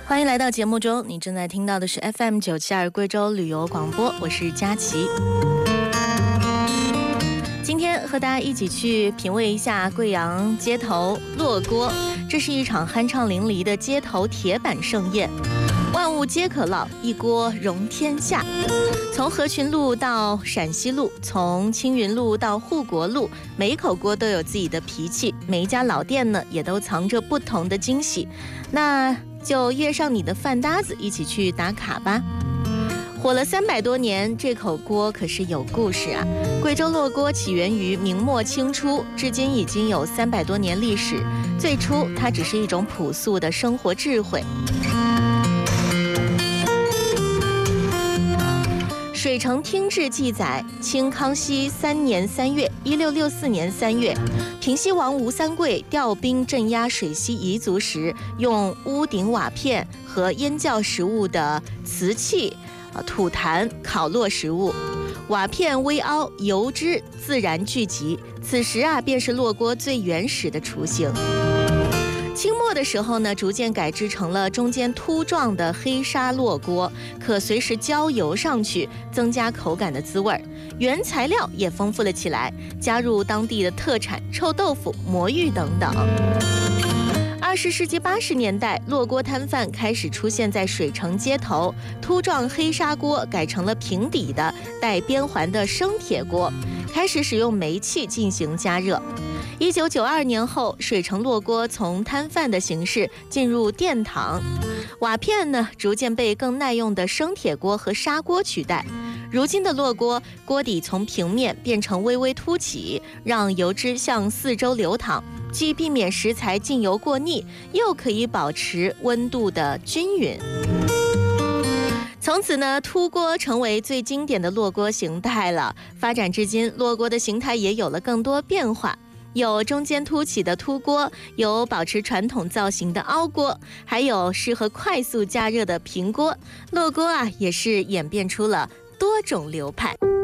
欢迎来到节目中，你正在听到的是 FM972贵州旅游广播，我是佳琪。今天和大家一起去品味一下贵阳街头烙锅，这是一场酣畅淋漓的街头铁板盛宴，万物皆可烙，一锅容天下。从合群路到陕西路，从青云路到护国路，每一口锅都有自己的脾气，每一家老店呢也都藏着不同的惊喜。那就约上你的饭搭子一起去打卡吧。火了300多年，这口锅可是有故事啊！贵州烙锅起源于明末清初，至今已经有300多年历史。最初，它只是一种朴素的生活智慧。《水城听志》记载，清康熙3年3月，1664年3月，平西王吴三桂调兵镇压水西彝族时，用屋顶瓦片和腌教食物的瓷器、土坛烤烙食物，瓦片微凹，油脂自然聚集。此时便是烙锅最原始的雏形。清末的时候呢，逐渐改制成了中间凸状的黑砂烙锅，可随时浇油上去，增加口感的滋味。原材料也丰富了起来，加入当地的特产臭豆腐、魔芋等等。20世纪80年代，烙锅摊贩开始出现在水城街头，凸状黑砂锅改成了平底的带边环的生铁锅，开始使用煤气进行加热。1992年后，水城烙锅从摊贩的形式进入殿堂，瓦片呢逐渐被更耐用的生铁锅和砂锅取代。如今的烙锅，锅底从平面变成微微凸起，让油脂向四周流淌，既避免食材进油过腻，又可以保持温度的均匀。从此呢，凸锅成为最经典的烙锅形态了。发展至今，烙锅的形态也有了更多变化。有中间凸起的凸锅，有保持传统造型的凹锅，还有适合快速加热的平锅。烙锅也是演变出了多种流派。